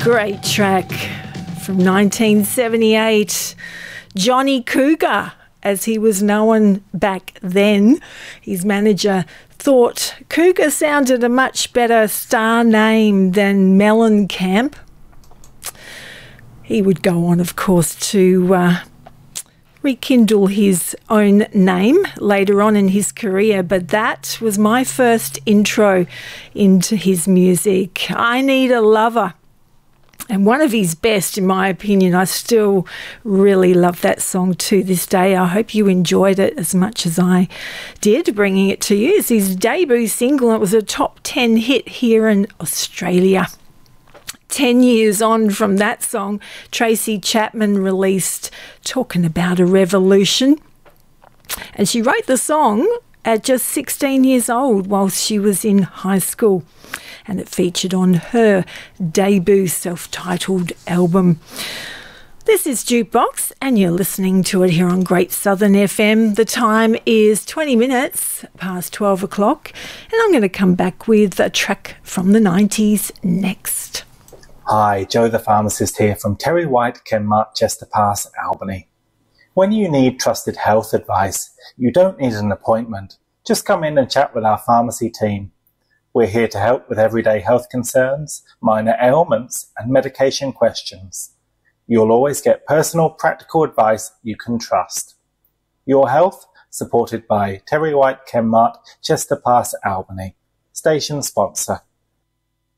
Great track from 1978. Johnny Cougar, as he was known back then. His manager thought Cougar sounded a much better star name than Mellencamp. He would go on, of course, to rekindle his own name later on in his career, but that was my first intro into his music. I Need a Lover. And one of his best, in my opinion. I still really love that song to this day. I hope you enjoyed it as much as I did, bringing it to you. It's his debut single. It was a top 10 hit here in Australia. 10 years on from that song, Tracy Chapman released Talking About a Revolution. And she wrote the song at just 16 years old whilst she was in high school. And it featured on her debut self-titled album. This is Jukebox, and you're listening to it here on Great Southern FM. The time is 20 minutes past 12 o'clock, and I'm going to come back with a track from the 90s next. Hi, Joe the Pharmacist here from Terry White, Kenmart, Chester Pass, Albany. When you need trusted health advice, you don't need an appointment. Just come in and chat with our pharmacy team. We're here to help with everyday health concerns, minor ailments, and medication questions. You'll always get personal, practical advice you can trust. Your Health, supported by Terry White, Kenmart, Chester Pass, Albany. Station sponsor.